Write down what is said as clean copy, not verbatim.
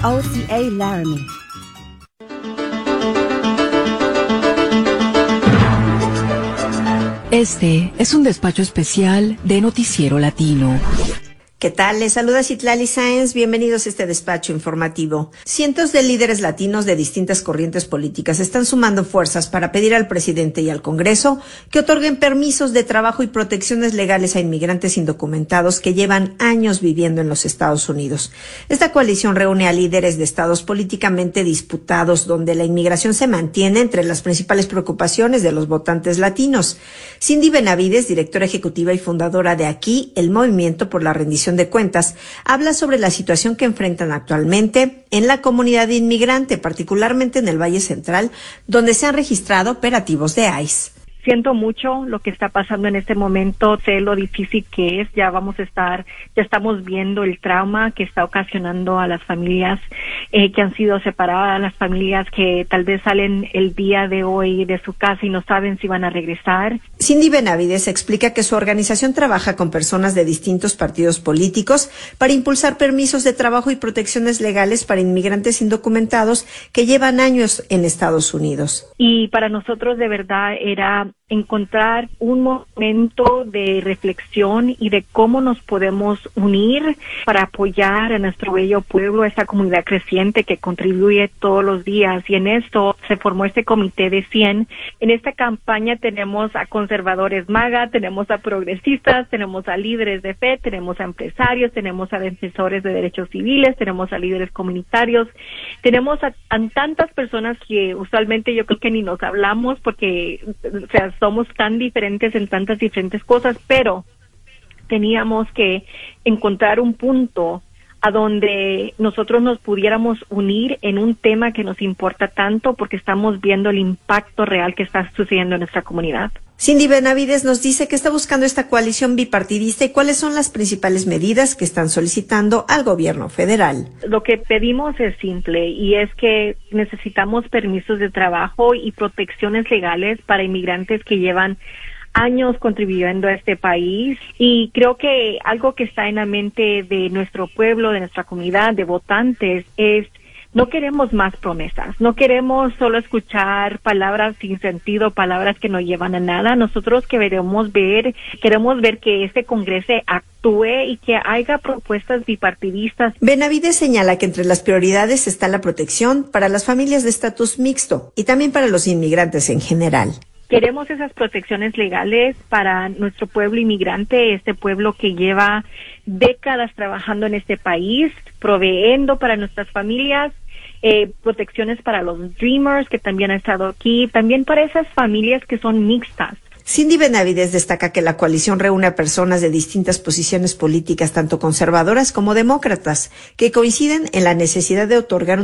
OCA Laramie. Este es un despacho especial de Noticiero Latino. ¿Qué tal? Les saluda Citlali Sáenz. Bienvenidos a este despacho informativo. Cientos de líderes latinos de distintas corrientes políticas están sumando fuerzas para pedir al presidente y al Congreso que otorguen permisos de trabajo y protecciones legales a inmigrantes indocumentados que llevan años viviendo en los Estados Unidos. Esta coalición reúne a líderes de estados políticamente disputados, donde la inmigración se mantiene entre las principales preocupaciones de los votantes latinos. Cindy Benavides, directora ejecutiva y fundadora de Aquí, el Movimiento por la Rendición de Cuentas, habla sobre la situación que enfrentan actualmente en la comunidad inmigrante, particularmente en el Valle Central, donde se han registrado operativos de ICE. Siento mucho lo que está pasando en este momento, sé lo difícil que es, ya estamos viendo el trauma que está ocasionando a las familias que han sido separadas, las familias que tal vez salen el día de hoy de su casa y no saben si van a regresar. Cindy Benavides explica que su organización trabaja con personas de distintos partidos políticos para impulsar permisos de trabajo y protecciones legales para inmigrantes indocumentados que llevan años en Estados Unidos. Y para nosotros de verdad era encontrar un momento de reflexión y de cómo nos podemos unir para apoyar a nuestro bello pueblo, a esta comunidad creciente que contribuye todos los días. Y en esto se formó este comité de 100. En esta campaña tenemos a conservadores MAGA, tenemos a progresistas, tenemos a líderes de fe, tenemos a empresarios, tenemos a defensores de derechos civiles, tenemos a líderes comunitarios, tenemos a tantas personas que usualmente yo creo que ni nos hablamos porque, o sea, somos tan diferentes en tantas diferentes cosas, pero teníamos que encontrar un punto a donde nosotros nos pudiéramos unir en un tema que nos importa tanto porque estamos viendo el impacto real que está sucediendo en nuestra comunidad. Cindy Benavides nos dice que está buscando esta coalición bipartidista y cuáles son las principales medidas que están solicitando al gobierno federal. Lo que pedimos es simple y es que necesitamos permisos de trabajo y protecciones legales para inmigrantes que llevan años contribuyendo a este país, y creo que algo que está en la mente de nuestro pueblo, de nuestra comunidad, de votantes, es no queremos más promesas, no queremos solo escuchar palabras sin sentido, palabras que no llevan a nada. Nosotros queremos ver que este Congreso actúe y que haya propuestas bipartidistas. Benavides señala que entre las prioridades está la protección para las familias de estatus mixto y también para los inmigrantes en general. Queremos esas protecciones legales para nuestro pueblo inmigrante, este pueblo que lleva décadas trabajando en este país, proveyendo para nuestras familias, protecciones para los Dreamers que también han estado aquí, también para esas familias que son mixtas. Cindy Benavides destaca que la coalición reúne a personas de distintas posiciones políticas, tanto conservadoras como demócratas, que coinciden en la necesidad de otorgar